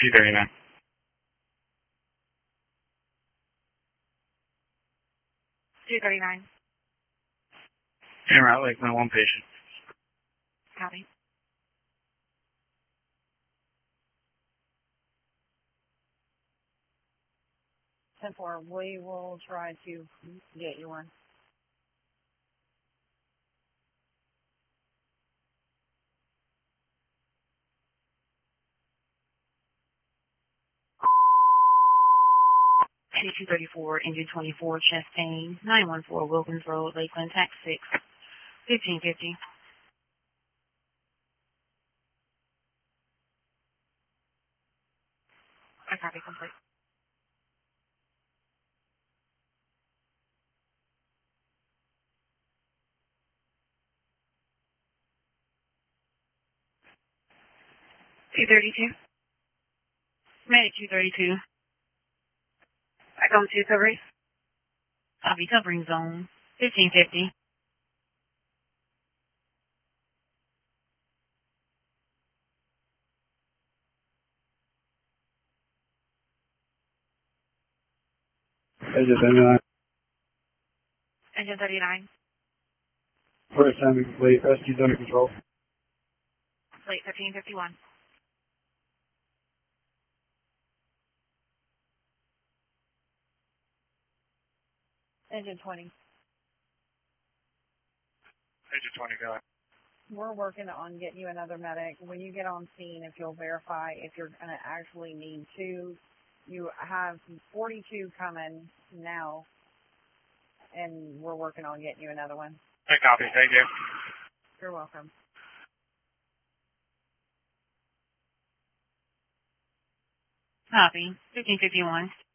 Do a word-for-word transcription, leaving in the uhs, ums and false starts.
two thirty-nine. two thirty-nine. En route, Lake one patient. Copy. ten four, we will try to get you one. two thirty-four, engine twenty-four, Chastain, nine one four Wilkins Road, Lakeland, tax six, fifteen fifty. I copy complete. two thirty-two. Made it two thirty-two. Back on two recovery. Copy covering zone, fifteen fifty. Engine thirty-nine. Engine thirty-nine. First time complete. Rescue's under control. Late fifteen fifty-one. Engine twenty. Engine twenty, go ahead. We're working on getting you another medic. When you get on scene, if you'll verify if you're going to actually need two, you have forty-two coming now, and we're working on getting you another one. I copy. Thank you. You're welcome. Copy. fifteen fifty-one.